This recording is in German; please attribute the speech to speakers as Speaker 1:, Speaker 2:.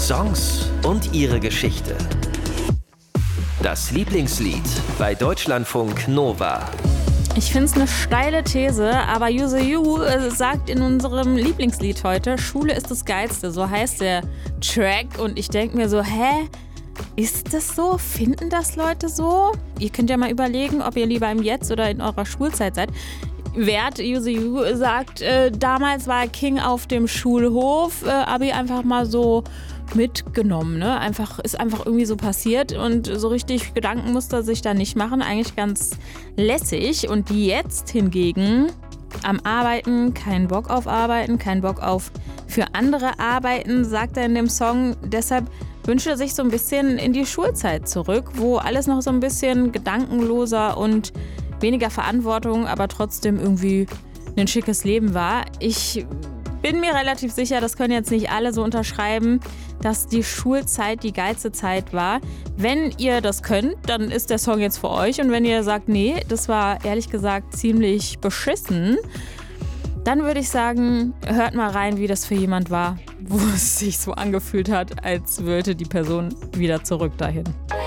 Speaker 1: Songs und ihre Geschichte. Das Lieblingslied bei Deutschlandfunk Nova.
Speaker 2: Ich finde es eine steile These, aber Use You sagt in unserem Lieblingslied heute, Schule ist das Geilste, so heißt der Track. Und ich denke mir so, ist das so? Finden das Leute so? Ihr könnt ja mal überlegen, ob ihr lieber im Jetzt oder in eurer Schulzeit seid. Use You sagt, damals war King auf dem Schulhof, Abi einfach mal so mitgenommen, ne? Ist einfach irgendwie so passiert und so richtig Gedanken musste er sich da nicht machen, eigentlich ganz lässig. Und jetzt hingegen am Arbeiten, keinen Bock auf Arbeiten, keinen Bock auf für andere Arbeiten, sagt er in dem Song. Deshalb wünscht er sich so ein bisschen in die Schulzeit zurück, wo alles noch so ein bisschen gedankenloser und weniger Verantwortung, aber trotzdem irgendwie ein schickes Leben war. Ich bin mir relativ sicher, das können jetzt nicht alle so unterschreiben, dass die Schulzeit die geilste Zeit war. Wenn ihr das könnt, dann ist der Song jetzt für euch. Und wenn ihr sagt, nee, das war ehrlich gesagt ziemlich beschissen, dann würde ich sagen, hört mal rein, wie das für jemand war, wo es sich so angefühlt hat, als würde die Person wieder zurück dahin.